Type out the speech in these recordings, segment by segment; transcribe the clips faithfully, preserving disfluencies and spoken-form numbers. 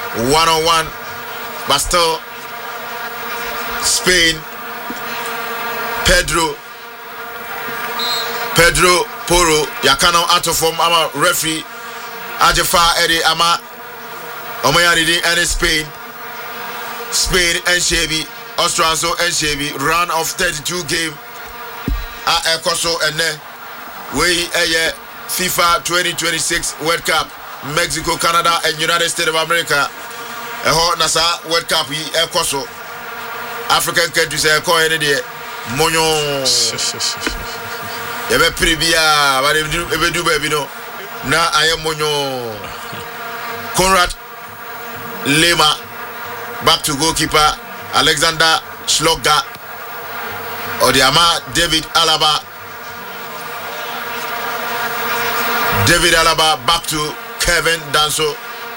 one on one, but still Spain. Pedro Pedro Porro yakano out of form ama referee Ajefa Eddie ama Omayani and Spain Spain and Shebi Australia and Shebi run of thirty-two game a ekoso ene we eye FIFA twenty twenty-six World Cup Mexico, Canada and United States of America eho nasa World Cup yi ekoso African countries e ko ene de monyo ebe pribia ba ebe du baby no na aye monyo Konrad Lema back to goalkeeper Alexander Schlogger Odiama David Alaba David Alaba back to Kevin Danso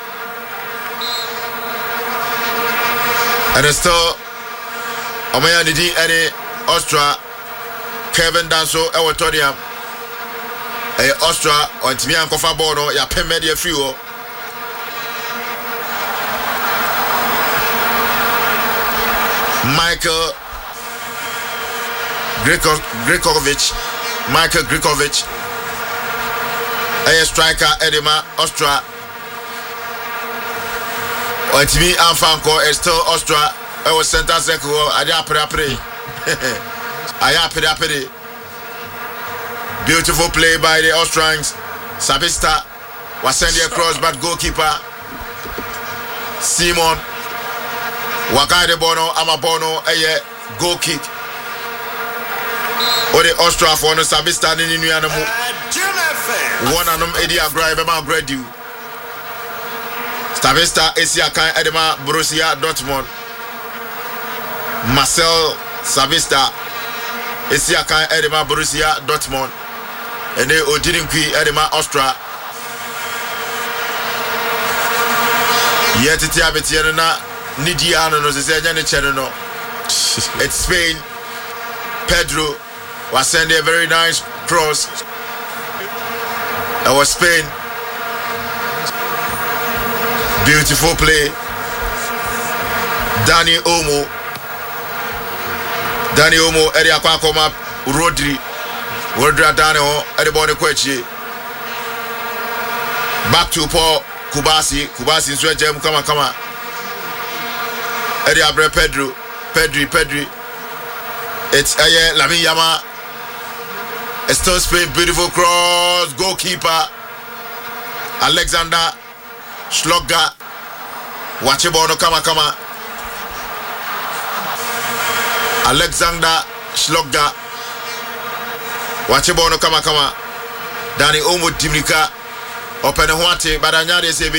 and still Omaya Nidi any Austria Kevin Danso Ewotodium a Austria on Timian Kofa Bono ya Pemedia Fuel Michael Grikovic Michael Grikovic a striker Edema Austria on Timi Anfanko is still Austria I was center circle Aya Pre Aya Pre beautiful play by the Austrians Sabista was sending across but goalkeeper Simon Wakade Bono Amabono a goal kick or the Austria for no Sabista in New Animal one and um Eddie Agra Bema Gradu Sabista Asia Kai Edema Borussia Dortmund Marcel Sabista Asia Kai Edema Borussia Dortmund and they didn't quit Edema Austria yet it's Abetiana Nidiano no Zezania Channel. It's Spain. Pedro was sending a very nice cross. It was Spain. Beautiful play. Dani Olmo. Dani Olmo, Eddie Aquacoma, Rodri. Rodri Dano, Eddie Bonnequechi. Back to Paul Kubasi. Kubasi is where Jem come on, come on. Eddie Abre Pedro, Pedri, Pedri. It's Aye Lami Yama. A still Spain, beautiful cross, goalkeeper Alexander Schlogger. Watch it, Bono, come on, come on. Alexander Schlogger. Watch it, Bono, come on, come on. Dani Olmo Dimrika. Open the Huante, but I know they say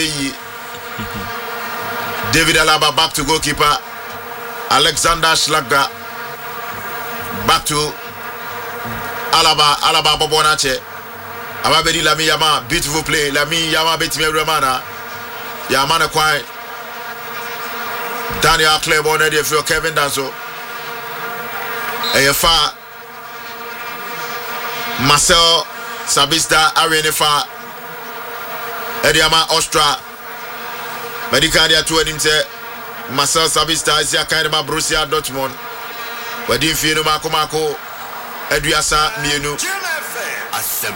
David Alaba back to goalkeeper Alexander Schlogger back to Alaba Alaba Bobonache Ababedi Lami Yama beautiful play Lami Yama Betime Romana Yamana Kwai Daniel Claiborne Eddie for Kevin Danso Efa Marcel Sabista Arenefa Ediama Austria Medicadia to him say Marcel Sabista is ya kind of Borussia Dortmund. Wadi Fino Mako Mako Edriasa Mienu.